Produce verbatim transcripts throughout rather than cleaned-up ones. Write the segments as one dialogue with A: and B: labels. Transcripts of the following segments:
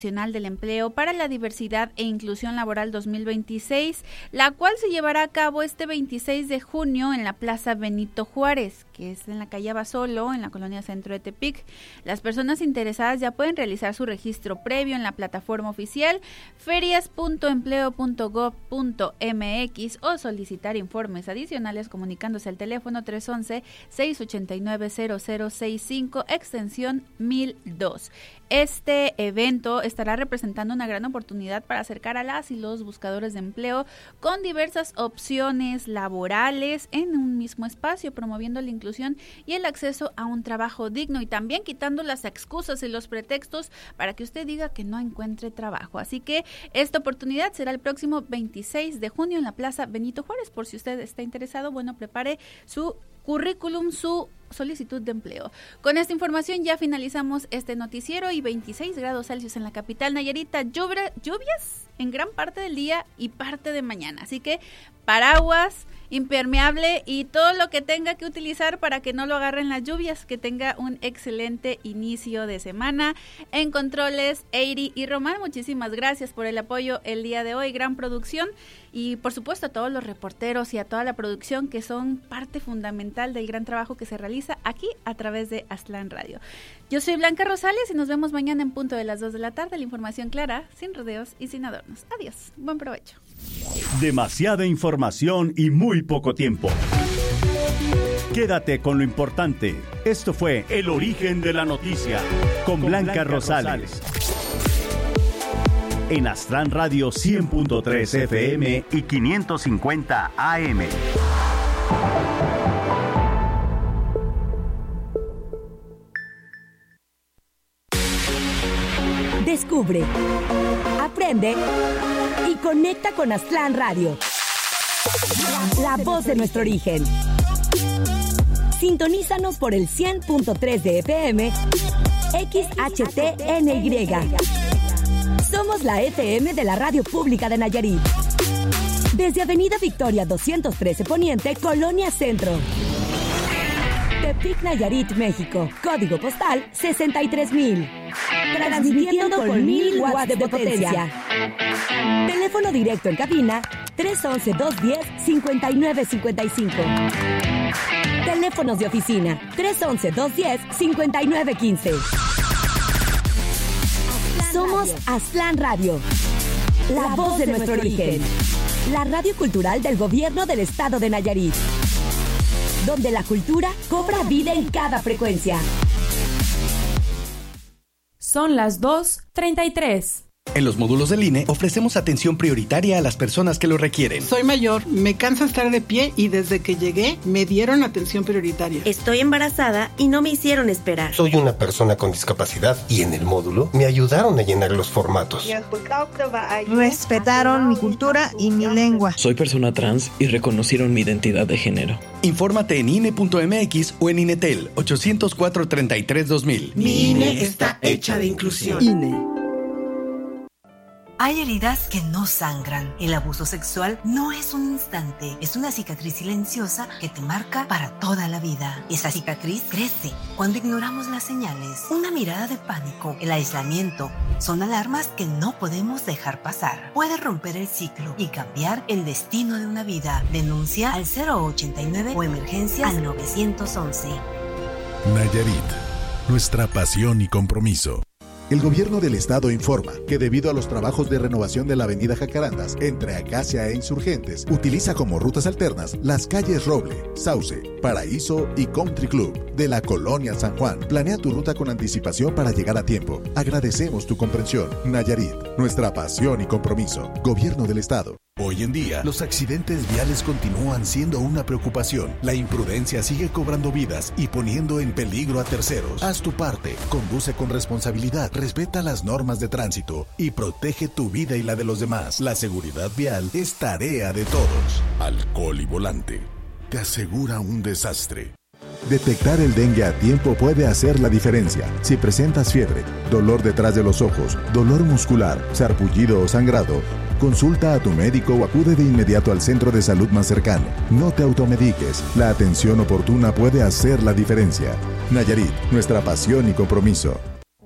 A: Nacional del Empleo para la Diversidad e Inclusión Laboral dos mil veintiséis, la cual se llevará a cabo este veintiséis de junio en la Plaza Benito Juárez, que es en la calle Abasolo, en la colonia Centro de Tepic. Las personas interesadas ya pueden realizar su registro previo en la plataforma oficial ferias punto empleo punto gob punto m x o solicitar informes adicionales comunicándose al teléfono tres once, seis ochenta y nueve, cero cero seis cinco, extensión mil dos. Este evento estará representando una gran oportunidad para acercar a las y los buscadores de empleo con diversas opciones laborales en un mismo espacio, promoviendo la inclusión y el acceso a un trabajo digno y también quitando las excusas y los pretextos para que usted diga que no encuentre trabajo. Así que esta oportunidad será el próximo veintiséis de junio en la Plaza Benito Juárez. Por si usted está interesado, bueno, prepare su currículum, su solicitud de empleo. Con esta información ya finalizamos este noticiero y veintiséis grados Celsius en la capital Nayarita, lluvia, lluvias en gran parte del día y parte de mañana, así que paraguas, impermeable y todo lo que tenga que utilizar para que no lo agarren las lluvias. Que tenga un excelente inicio de semana. En controles, Eiri y Román, muchísimas gracias por el apoyo el día de hoy, gran producción, y por supuesto a todos los reporteros y a toda la producción que son parte fundamental del gran trabajo que se realiza aquí a través de Aztlán Radio. Yo soy Blanca Rosales y nos vemos mañana en punto de las dos de la tarde. La información clara, sin rodeos y sin adornos. Adiós, buen provecho.
B: Demasiada información y muy poco tiempo. Quédate con lo importante. Esto fue El Origen de la Noticia con, con Blanca, Blanca Rosales. Rosales. En Aztlán Radio cien punto tres F M y quinientos cincuenta A M.
C: Descubre, aprende y conecta con Aztlán Radio, la voz de nuestro origen. Sintonízanos por el cien punto tres de F M, X H T N Y. Somos la F M de la Radio Pública de Nayarit. Desde Avenida Victoria doscientos trece Poniente, Colonia Centro. Tepic, Nayarit, México. Código postal sesenta y tres mil. Transmitiendo con mil watts de potencia. Teléfono directo en cabina tres once, dos diez, cincuenta y nueve cincuenta y cinco. Teléfonos de oficina tres once, dos diez, cincuenta y nueve quince. Somos Aztlán Radio, la voz de nuestro origen. La radio cultural del gobierno del estado de Nayarit, donde la cultura cobra vida en cada frecuencia.
D: Son las dos treinta y tres.
E: En los módulos del I N E ofrecemos atención prioritaria a las personas que lo requieren.
F: Soy mayor, me cansa estar de pie y desde que llegué me dieron atención prioritaria.
G: Estoy embarazada y no me hicieron esperar.
H: Soy una persona con discapacidad y en el módulo me ayudaron a llenar los formatos.
I: Respetaron mi cultura y mi lengua.
J: Soy persona trans y reconocieron mi identidad de género.
E: Infórmate en I N E punto M X o en Inetel ocho cero cuatro, treinta y tres, dos mil.
F: Mi I N E está hecha de inclusión.
E: I N E.
K: Hay heridas que no sangran. El abuso sexual no es un instante, es una cicatriz silenciosa que te marca para toda la vida. Esa cicatriz crece cuando ignoramos las señales. Una mirada de pánico, el aislamiento, son alarmas que no podemos dejar pasar. Puede romper el ciclo y cambiar el destino de una vida. Denuncia al cero ochenta y nueve o emergencias al nueve once.
L: Nayarit, nuestra pasión y compromiso. El gobierno del estado informa que debido a los trabajos de renovación de la avenida Jacarandas entre Acacia e Insurgentes, utiliza como rutas alternas las calles Roble, Sauce, Paraíso y Country Club de la colonia San Juan. Planea tu ruta con anticipación para llegar a tiempo. Agradecemos tu comprensión. Nayarit, nuestra pasión y compromiso. Gobierno del estado. Hoy en día, los accidentes viales continúan siendo una preocupación. La imprudencia sigue cobrando vidas y poniendo en peligro a terceros. Haz tu parte, conduce con responsabilidad, respeta las normas de tránsito y protege tu vida y la de los demás. La seguridad vial es tarea de todos. Alcohol y volante te asegura un desastre. Detectar el dengue a tiempo puede hacer la diferencia. Si presentas fiebre, dolor detrás de los ojos, dolor muscular, sarpullido o sangrado, consulta a tu médico o acude de inmediato al centro de salud más cercano. No te automediques. La atención oportuna puede hacer la diferencia. Nayarit, nuestra pasión y compromiso.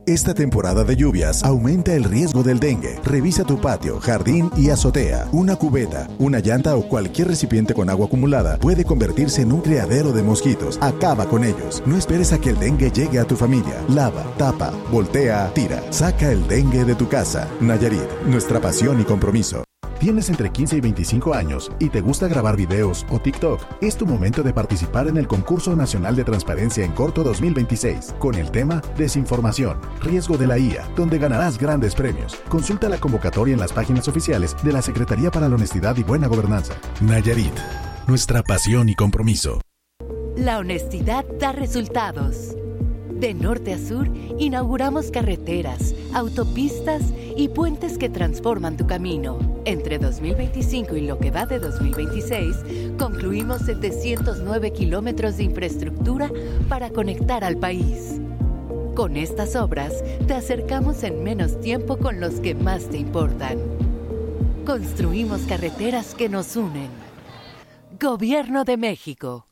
L: Esta temporada de lluvias aumenta el riesgo del dengue. Revisa tu patio, jardín y azotea. Una cubeta, una llanta o cualquier recipiente con agua acumulada puede convertirse en un criadero de mosquitos. Acaba con ellos. No esperes a que el dengue llegue a tu familia. Lava, tapa, voltea, tira. Saca el dengue de tu casa. Nayarit, nuestra pasión y compromiso. ¿Tienes entre quince y veinticinco años y te gusta grabar videos o TikTok? Es tu momento de participar en el Concurso Nacional de Transparencia en Corto dos mil veintiséis, con el tema Desinformación, riesgo de la I A, donde ganarás grandes premios. Consulta la convocatoria en las páginas oficiales de la Secretaría para la Honestidad y Buena Gobernanza. Nayarit, nuestra pasión y compromiso.
M: La honestidad da resultados. De norte a sur, inauguramos carreteras, autopistas y puentes que transforman tu camino. Entre dos mil veinticinco y lo que va de dos mil veintiséis, concluimos setecientos nueve kilómetros de infraestructura para conectar al país. Con estas obras, te acercamos en menos tiempo con los que más te importan. Construimos carreteras que nos unen. Gobierno de México.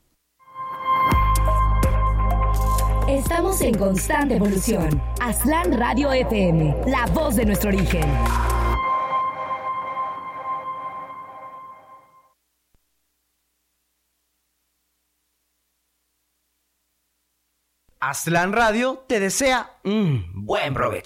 C: Estamos en constante evolución. Aztlán Radio F M, la voz de nuestro origen.
N: Aztlán Radio te desea un buen provecho.